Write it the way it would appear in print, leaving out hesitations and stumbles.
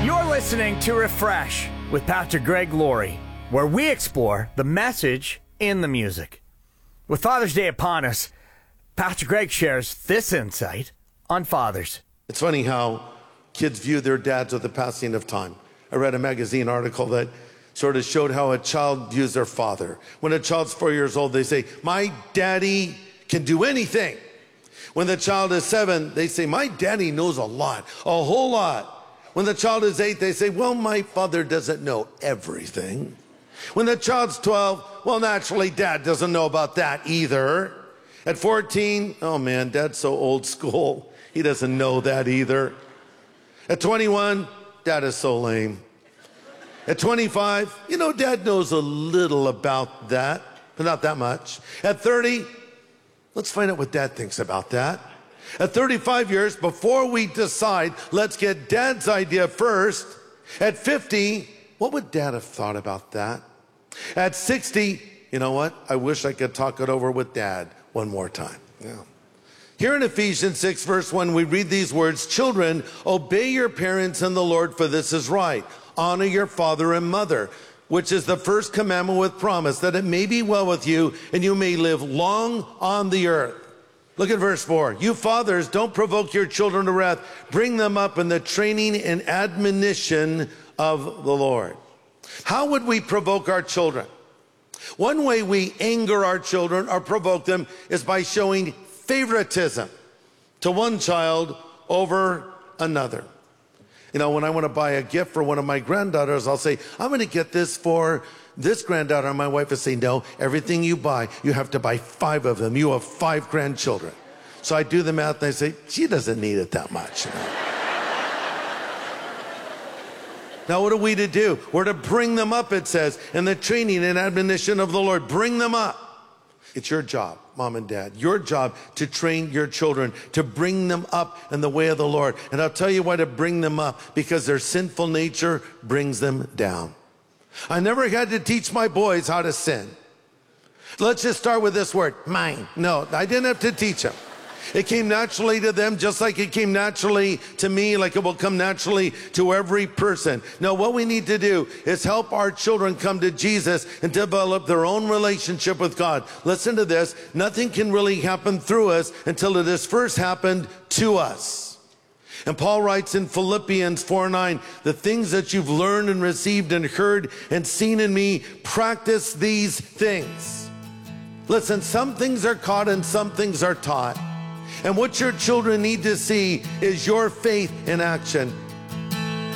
You're listening to Refresh with Pastor Greg Laurie, where we explore the message in the music. With Father's Day upon us, Pastor Greg shares this insight on fathers. It's funny how kids view their dads with the passing of time. I read a magazine article that sort of showed how a child views their father. When a child's 4 years old, they say, "My daddy can do anything." When the child is 7, they say, "My daddy knows a lot, a whole lot." When the child is 8, they say, "Well, my father doesn't know everything." When the child's 12, "Well, naturally, dad doesn't know about that either." At 14, "Oh man, dad's so old school. He doesn't know that either." At 21, "Dad is so lame." At 25, "Dad knows a little about that, but not that much." At 30, "Let's find out what dad thinks about that." At 35 years, before we decide, let's get dad's idea first. At 50, "What would dad have thought about that?" At 60, "You know what? I wish I could talk it over with dad one more time." Yeah. Here in Ephesians 6, verse 1, we read these words, "Children, obey your parents in the Lord, for this is right. Honor your father and mother, which is the first commandment with promise, that it may be well with you and you may live long on the earth." Look at verse 4. "You fathers, don't provoke your children to wrath. Bring them up in the training and admonition of the Lord." How would we provoke our children? One way we anger our children or provoke them is by showing favoritism to one child over another. When I want to buy a gift for one of my granddaughters, I'll say, "I'm going to get this for this granddaughter." And my wife will say, "No, everything you buy, you have to buy 5 of them. You have 5 grandchildren." So I do the math and I say, "She doesn't need it that much." Now, what are we to do? We're to bring them up, it says, in the training and admonition of the Lord. Bring them up. It's your job, mom and dad, your job to train your children, to bring them up in the way of the Lord. And I'll tell you why to bring them up, because their sinful nature brings them down. I never had to teach my boys how to sin. Let's just start with this word, mine. No, I didn't have to teach them. It came naturally to them, just like it came naturally to me, like it will come naturally to every person. Now, what we need to do is help our children come to Jesus and develop their own relationship with God. Listen to this. Nothing can really happen through us until it has first happened to us. And Paul writes in Philippians 4:9, "The things that you've learned and received and heard and seen in me, practice these things." Listen, some things are caught and some things are taught. And what your children need to see is your faith in action.